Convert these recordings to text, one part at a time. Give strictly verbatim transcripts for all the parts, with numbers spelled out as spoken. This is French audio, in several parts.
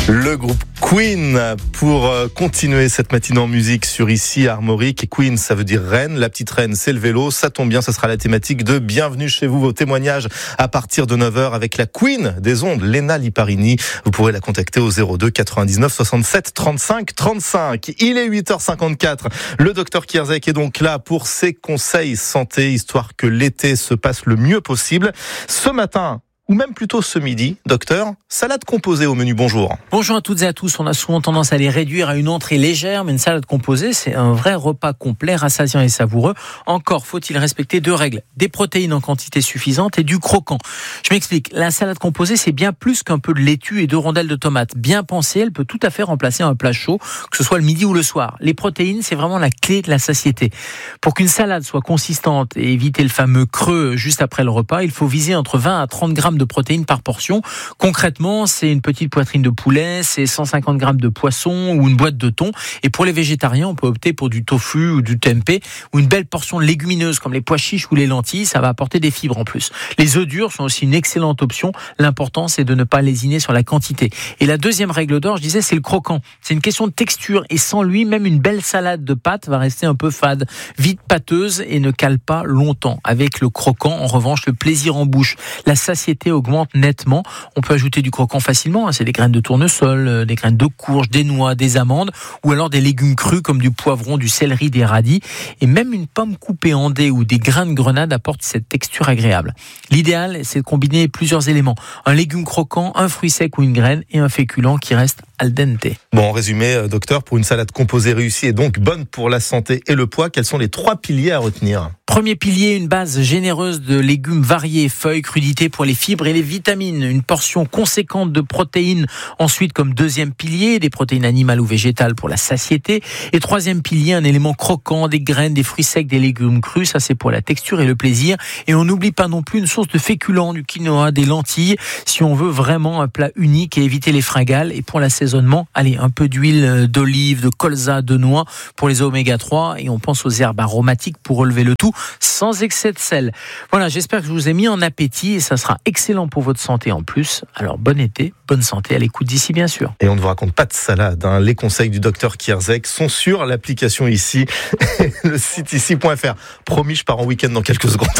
Le groupe Queen pour continuer cette matinée en musique sur ici Armorique. Et Queen, ça veut dire reine. La petite reine, c'est le vélo. Ça tombe bien, ce sera la thématique de Bienvenue chez vous. Vos témoignages à partir de neuf heures avec la Queen des ondes, Léna Liparini. Vous pourrez la contacter au zéro deux quatre-vingt-dix-neuf soixante-sept trente-cinq trente-cinq. Il est huit heures cinquante-quatre. Le docteur Kierzek est donc là pour ses conseils santé, histoire que l'été se passe le mieux possible. Ce matin, ou même plutôt ce midi, docteur, salade composée au menu, bonjour. Bonjour à toutes et à tous. On a souvent tendance à les réduire à une entrée légère, mais une salade composée, c'est un vrai repas complet, rassasiant et savoureux. Encore faut-il respecter deux règles, des protéines en quantité suffisante et du croquant. Je m'explique, la salade composée, c'est bien plus qu'un peu de laitue et deux rondelles de tomates. Bien pensée, elle peut tout à fait remplacer un plat chaud, que ce soit le midi ou le soir. Les protéines, c'est vraiment la clé de la satiété. Pour qu'une salade soit consistante et éviter le fameux creux juste après le repas, il faut viser entre vingt à trente grammes de protéines par portion. Concrètement, c'est une petite poitrine de poulet, c'est cent cinquante grammes de poisson ou une boîte de thon. Et pour les végétariens, on peut opter pour du tofu ou du tempeh ou une belle portion de légumineuses comme les pois chiches ou les lentilles. Ça va apporter des fibres en plus. Les œufs durs sont aussi une excellente option. L'important, c'est de ne pas lésiner sur la quantité. Et la deuxième règle d'or, je disais, c'est le croquant. C'est une question de texture et sans lui, même une belle salade de pâtes va rester un peu fade, vite pâteuse et ne cale pas longtemps. Avec le croquant, en revanche, le plaisir en bouche, la satiété augmente nettement. On peut ajouter du croquant facilement, hein. C'est des graines de tournesol, des graines de courge, des noix, des amandes ou alors des légumes crus comme du poivron, du céleri, des radis et même une pomme coupée en dés ou des grains de grenade apportent cette texture agréable. L'idéal, c'est de combiner plusieurs éléments. Un légume croquant, un fruit sec ou une graine et un féculent qui reste al dente. Bon, en résumé, docteur, pour une salade composée réussie et donc bonne pour la santé et le poids, quels sont les trois piliers à retenir ? Premier pilier, une base généreuse de légumes variés, feuilles, crudités pour les fibres et les vitamines. Une portion conséquente de protéines. Ensuite, comme deuxième pilier, des protéines animales ou végétales pour la satiété. Et troisième pilier, un élément croquant, des graines, des fruits secs, des légumes crus. Ça, c'est pour la texture et le plaisir. Et on n'oublie pas non plus une source de féculents, du quinoa, des lentilles, si on veut vraiment un plat unique et éviter les fringales. Et pour l'assaisonnement, allez, un peu d'huile d'olive, de colza, de noix pour les oméga trois. Et on pense aux herbes aromatiques pour relever le tout, sans excès de sel. Voilà, j'espère que je vous ai mis en appétit et ça sera excellent pour votre santé en plus. Alors, bon été, bonne santé à l'écoute d'ici, bien sûr. Et on ne vous raconte pas de salade, hein. Les conseils du docteur Kierzek sont sur l'application ici, le site ici point f r. Promis, je pars en week-end dans quelques secondes.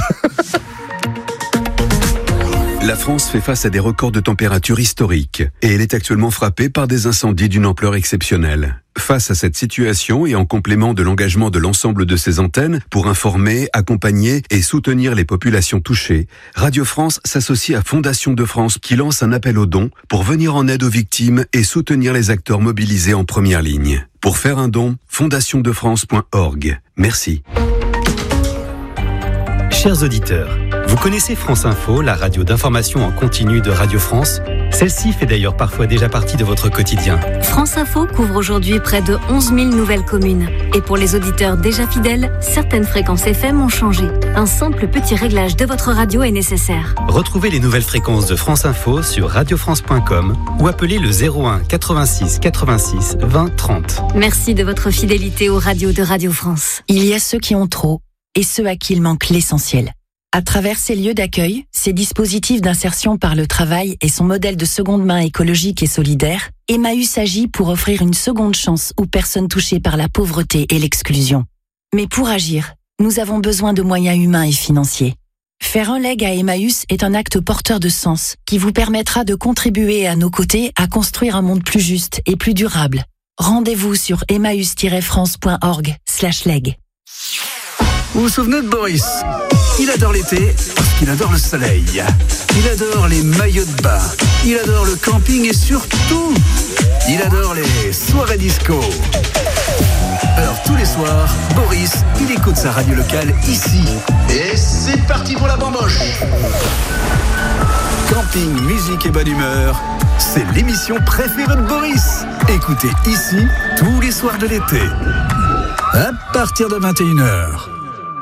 La France fait face à des records de température historiques et elle est actuellement frappée par des incendies d'une ampleur exceptionnelle. Face à cette situation et en complément de l'engagement de l'ensemble de ses antennes pour informer, accompagner et soutenir les populations touchées, Radio France s'associe à Fondation de France qui lance un appel aux dons pour venir en aide aux victimes et soutenir les acteurs mobilisés en première ligne. Pour faire un don, fondation de france point org. Merci. Chers auditeurs, vous connaissez France Info, la radio d'information en continu de Radio France ? Celle-ci fait d'ailleurs parfois déjà partie de votre quotidien. France Info couvre aujourd'hui près de onze mille nouvelles communes. Et pour les auditeurs déjà fidèles, certaines fréquences F M ont changé. Un simple petit réglage de votre radio est nécessaire. Retrouvez les nouvelles fréquences de France Info sur radio france point com ou appelez le zéro un quatre-vingt-six quatre-vingt-six vingt trente. Merci de votre fidélité aux radios de Radio France. Il y a ceux qui ont trop et ceux à qui il manque l'essentiel. À travers ces lieux d'accueil, ces dispositifs d'insertion par le travail et son modèle de seconde main écologique et solidaire, Emmaüs agit pour offrir une seconde chance aux personnes touchées par la pauvreté et l'exclusion. Mais pour agir, nous avons besoin de moyens humains et financiers. Faire un leg à Emmaüs est un acte porteur de sens qui vous permettra de contribuer à nos côtés à construire un monde plus juste et plus durable. Rendez-vous sur emmaüs tiret france point org slash leg. Vous vous souvenez de Boris ? Il adore l'été parce qu'il adore le soleil. Il adore les maillots de bain. Il adore le camping et surtout, il adore les soirées disco. Alors tous les soirs, Boris, il écoute sa radio locale ici. Et c'est parti pour la bamboche. Camping, musique et bonne humeur, c'est l'émission préférée de Boris. Écoutez ici tous les soirs de l'été. À partir de vingt et une heures.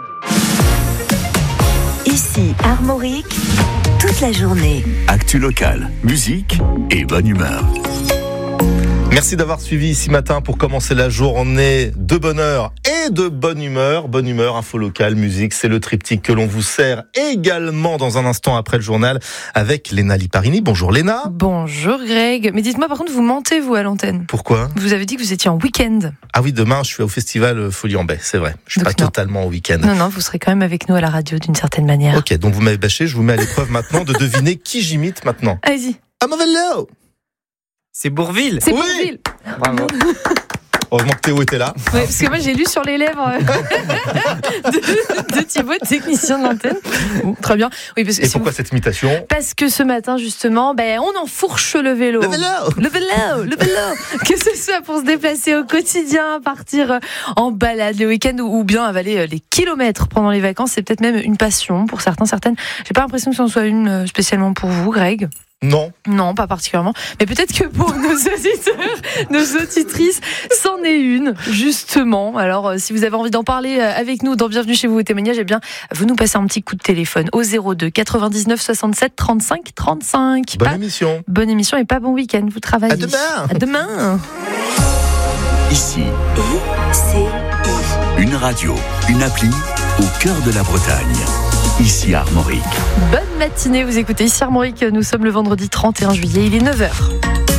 Ici, Armorique, toute la journée. Actu locale, musique et bonne humeur. Merci d'avoir suivi ici matin pour commencer la journée de bonne heure et et de bonne humeur. Bonne humeur, info locale, musique, c'est le triptyque que l'on vous sert également dans un instant après le journal avec Léna Liparini. Bonjour Léna. Bonjour Greg. Mais dites-moi par contre, vous mentez vous à l'antenne. Pourquoi ? Vous avez dit que vous étiez en week-end. Ah oui, demain je suis au festival Folie en Baie, c'est vrai. Je suis Donc pas non. totalement au week-end. Non, non, vous serez quand même avec nous à la radio d'une certaine manière. Ok, donc vous m'avez bâché, je vous mets à l'épreuve maintenant de deviner qui j'imite maintenant. Allez-y. Amavello. C'est Bourville. C'est Oui. Bourville. Bravo. Heureusement que Théo était là. Ouais, parce que moi j'ai lu sur les lèvres de, de Thibaut, technicien de l'antenne. Bon, très bien. Oui, parce que Et si pourquoi vous... cette imitation ? Parce que ce matin justement, ben on enfourche le vélo. Le vélo. Le vélo, le vélo. Que ce soit pour se déplacer au quotidien, partir en balade le week-end ou bien avaler les kilomètres pendant les vacances, c'est peut-être même une passion pour certains, certaines. J'ai pas l'impression que ce en soit une spécialement pour vous, Greg. Non. Non, pas particulièrement. Mais peut-être que pour nos auditeurs, nos auditrices, c'en est une, justement. Alors, si vous avez envie d'en parler avec nous dans Bienvenue chez vous au témoignage, eh bien, vous nous passez un petit coup de téléphone au zéro deux quatre-vingt-dix-neuf soixante-sept trente-cinq trente-cinq. Bonne pas, émission. Bonne émission et pas bon week-end. Vous travaillez. À demain. À demain. Ici, I C I. une radio, une appli au cœur de la Bretagne. Ici Armorique. Bonne matinée, vous écoutez ici Armorique. Nous sommes le vendredi trente et un juillet, il est neuf heures.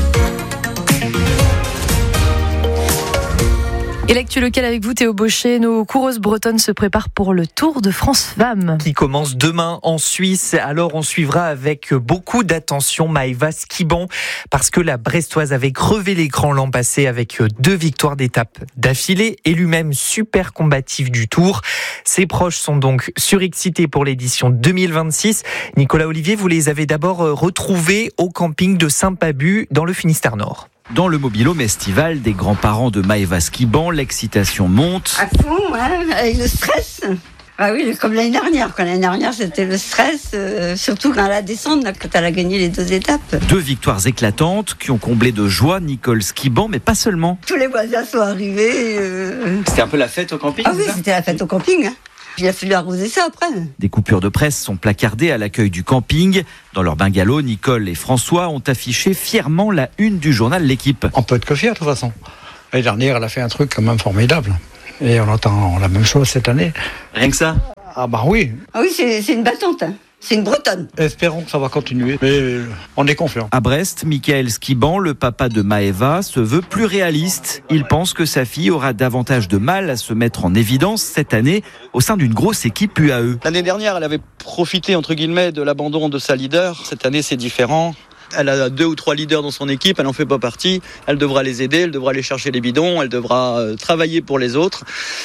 Et l'actu locale avec vous, Théo Bauchet. Nos coureuses bretonnes se préparent pour le Tour de France Femmes. Qui commence demain en Suisse. Alors on suivra avec beaucoup d'attention Maëva Skiban parce que la Brestoise avait crevé l'écran l'an passé avec deux victoires d'étape d'affilée, élue même super combative du Tour. Ses proches sont donc surexcités pour l'édition deux mille vingt-six. Nicolas Olivier, vous les avez d'abord retrouvés au camping de Saint-Pabu dans le Finistère Nord. Dans le mobil-home estival des grands-parents de Maëva Skiban, l'excitation monte. À fond, hein, avec le stress. Ah oui, comme l'année dernière. Quand l'année dernière, c'était le stress, euh, surtout quand la descente, là, quand elle a gagné les deux étapes. Deux victoires éclatantes qui ont comblé de joie Nicole Skiban, mais pas seulement. Tous les voisins sont arrivés. Euh... C'était un peu la fête au camping. Ah oui, c'était la fête au camping. Hein. Il a fallu arroser ça après. Des coupures de presse sont placardées à l'accueil du camping. Dans leur bungalow, Nicole et François ont affiché fièrement la une du journal L'Équipe. On peut être que fiers de toute façon. L'année dernière, elle a fait un truc quand même formidable. Et on entend la même chose cette année. Rien que ça ? Ah bah oui. Ah oui, c'est, c'est une battante. Hein. C'est une Bretonne. Espérons que ça va continuer, mais on est confiant. À Brest, Michael Skiban, le papa de Maëva, se veut plus réaliste. Il pense que sa fille aura davantage de mal à se mettre en évidence cette année au sein d'une grosse équipe U A E. L'année dernière, elle avait profité, entre guillemets, de l'abandon de sa leader. Cette année, c'est différent. Elle a deux ou trois leaders dans son équipe, elle n'en fait pas partie. Elle devra les aider, elle devra aller chercher les bidons, elle devra euh, travailler pour les autres.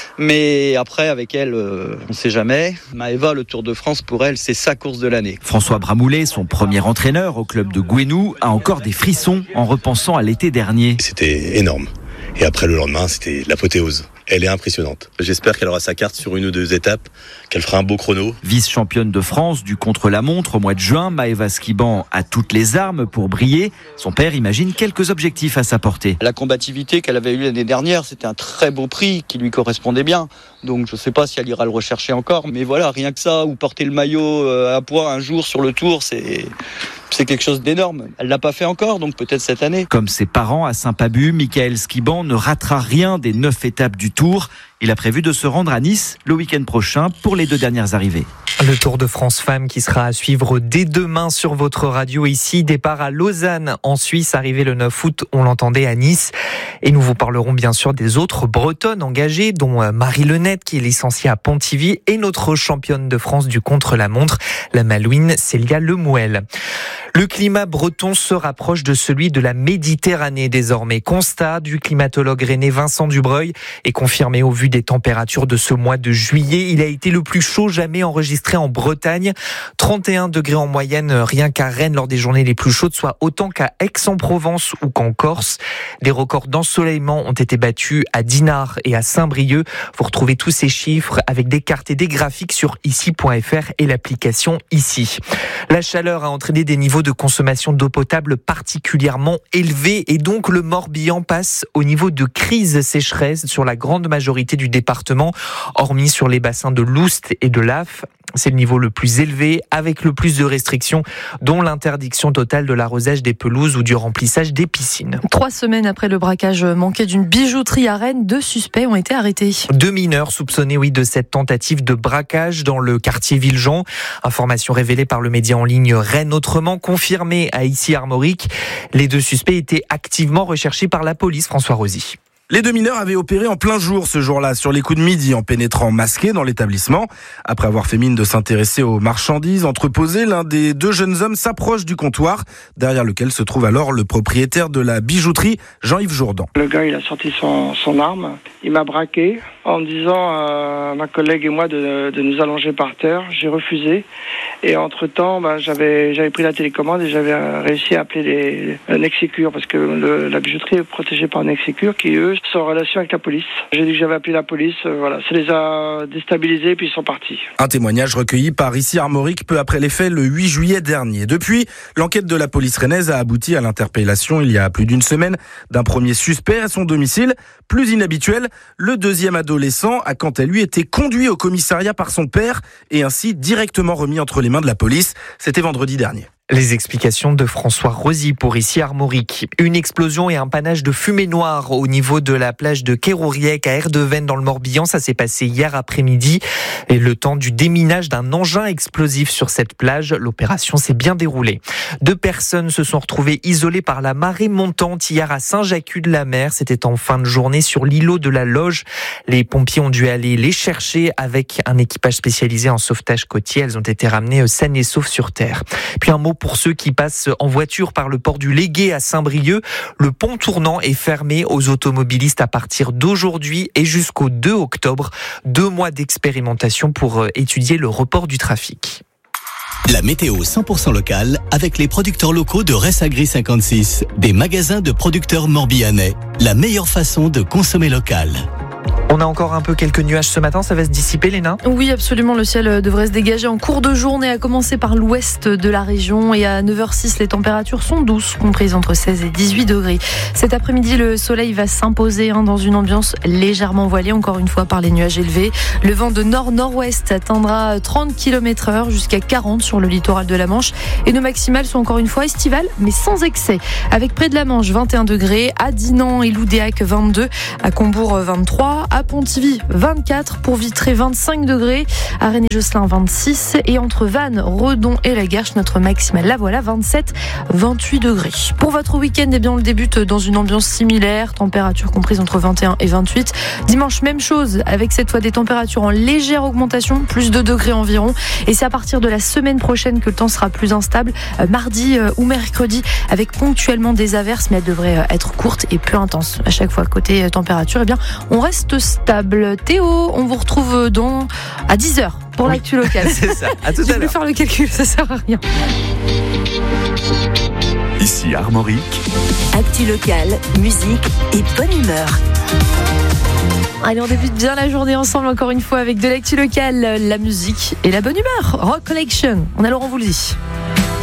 Mais après, avec elle, euh, on ne sait jamais. Maëva, le Tour de France, pour elle, c'est sa course de l'année. François Bramoulet, son premier entraîneur au club de Gouenou, a encore des frissons en repensant à l'été dernier. C'était énorme. Et après, le lendemain, c'était l'apothéose. Elle est impressionnante. J'espère qu'elle aura sa carte sur une ou deux étapes, qu'elle fera un beau chrono. Vice-championne de France du contre-la-montre au mois de juin, Maëva Skiban a toutes les armes pour briller. Son père imagine quelques objectifs à sa portée. La combativité qu'elle avait eue l'année dernière, c'était un très beau prix qui lui correspondait bien. Donc je ne sais pas si elle ira le rechercher encore. Mais voilà, rien que ça, ou porter le maillot à poids un jour sur le Tour, c'est... c'est quelque chose d'énorme. Elle l'a pas fait encore, donc peut-être cette année. Comme ses parents à Saint-Pabu, Michael Skiban ne ratera rien des neuf étapes du Tour. Il a prévu de se rendre à Nice le week-end prochain pour les deux dernières arrivées. Le Tour de France Femmes qui sera à suivre dès demain sur votre radio ici. Départ à Lausanne en Suisse, arrivé le neuf août, on l'entendait à Nice. Et nous vous parlerons bien sûr des autres Bretonnes engagées, dont Marie Lenette qui est licenciée à Pontivy et notre championne de France du contre-la-montre, la Malouine Célia Lemouel. Le climat breton se rapproche de celui de la Méditerranée désormais. Constat du climatologue rennais Vincent Dubreuil est confirmé au vu des températures de ce mois de juillet. Il a été le plus chaud jamais enregistré en Bretagne. trente et un degrés en moyenne rien qu'à Rennes lors des journées les plus chaudes, soit autant qu'à Aix-en-Provence ou qu'en Corse. Des records d'ensoleillement ont été battus à Dinard et à Saint-Brieuc. Vous retrouvez tous ces chiffres avec des cartes et des graphiques sur ici point f r et l'application Ici. La chaleur a entraîné des niveaux de consommation d'eau potable particulièrement élevés et donc le Morbihan passe au niveau de crise sécheresse sur la grande majorité majorité du département, hormis sur les bassins de l'Oust et de l'Af. C'est le niveau le plus élevé, avec le plus de restrictions, dont l'interdiction totale de l'arrosage des pelouses ou du remplissage des piscines. Trois semaines après le braquage manqué d'une bijouterie à Rennes, deux suspects ont été arrêtés. Deux mineurs soupçonnés, oui, de cette tentative de braquage dans le quartier Villejean. Information révélée par le média en ligne Rennes Autrement, confirmée à Issy-Armorique. Les deux suspects étaient activement recherchés par la police, François Rosy. Les deux mineurs avaient opéré en plein jour ce jour-là, sur les coups de midi, en pénétrant masqués dans l'établissement. Après avoir fait mine de s'intéresser aux marchandises entreposées, l'un des deux jeunes hommes s'approche du comptoir, derrière lequel se trouve alors le propriétaire de la bijouterie, Jean-Yves Jourdan. Le gars, il a sorti son, son arme, il m'a braqué en me disant à ma collègue et moi de, de nous allonger par terre. J'ai refusé. Et entre-temps, bah, j'avais, j'avais pris la télécommande et j'avais réussi à appeler les, un Nexicure, parce que le, la bijouterie est protégée par un Nexicure qui, eux, sont en relation avec la police. J'ai dit que j'avais appelé la police, euh, voilà, ça les a déstabilisés puis ils sont partis. Un témoignage recueilli par Issy-Armorique peu après les faits le huit juillet dernier. Depuis, l'enquête de la police rennaise a abouti à l'interpellation il y a plus d'une semaine d'un premier suspect à son domicile. Plus inhabituel, le deuxième adolescent a quant à lui été conduit au commissariat par son père et ainsi directement remis entre les mains de la police. C'était vendredi dernier. Les explications de François Rosy pour Issy-Armorique. Une explosion et un panache de fumée noire au niveau de la plage de Kérouriec à Erdeven dans le Morbihan. Ça s'est passé hier après-midi. Et le temps du déminage d'un engin explosif sur cette plage. L'opération s'est bien déroulée. Deux personnes se sont retrouvées isolées par la marée montante hier à Saint-Jacques-de-la-Mer. C'était en fin de journée sur l'îlot de la Loge. Les pompiers ont dû aller les chercher avec un équipage spécialisé en sauvetage côtier. Elles ont été ramenées saines et sauves sur terre. Puis un mot pour ceux qui passent en voiture par le port du Légué à Saint-Brieuc. Le pont tournant est fermé aux automobilistes à partir d'aujourd'hui et jusqu'au deux octobre. Deux mois d'expérimentation pour étudier le report du trafic. La météo cent pour cent locale avec les producteurs locaux de Ressagri cinquante-six, des magasins de producteurs morbihanais. La meilleure façon de consommer local. On a encore un peu quelques nuages ce matin, ça va se dissiper, Léna ? Oui, absolument, le ciel devrait se dégager en cours de journée, à commencer par l'ouest de la région. Et à neuf heures six, les températures sont douces, comprises entre seize et dix-huit degrés. Cet après-midi, le soleil va s'imposer hein, dans une ambiance légèrement voilée, encore une fois par les nuages élevés. Le vent de nord-nord-ouest atteindra trente kilomètres heure jusqu'à quarante sur le littoral de la Manche. Et nos maximales sont encore une fois estivales, mais sans excès. Avec près de la Manche, vingt et un degrés, à Dinan et Loudéac, vingt-deux, à Combourg, vingt-trois, à Pontivy, vingt-quatre, pour Vitré, vingt-cinq degrés, à René-Josselin, vingt-six, et entre Vannes, Redon et La Guerche, notre maximale, la voilà, vingt-sept, vingt-huit degrés. Pour votre week-end, eh bien, on le débute dans une ambiance similaire, température comprise entre vingt et un et vingt-huit. Dimanche, même chose, avec cette fois des températures en légère augmentation, plus de degrés environ, et c'est à partir de la semaine prochaine que le temps sera plus instable, euh, mardi euh, ou mercredi, avec ponctuellement des averses, mais elles devraient euh, être courtes et peu intenses. À chaque fois, côté euh, température, eh bien, on reste stable. Théo, on vous retrouve dans à dix heures pour oui. l'actu locale. C'est ça. À tout à l'heure. J'ai voulu faire le calcul, ça sert à rien. Ici Armorique. Actu locale, musique et bonne humeur. Allez, on débute bien la journée ensemble encore une fois avec de l'actu locale, la musique et la bonne humeur. Rock Collection. On a Laurent vous le dit.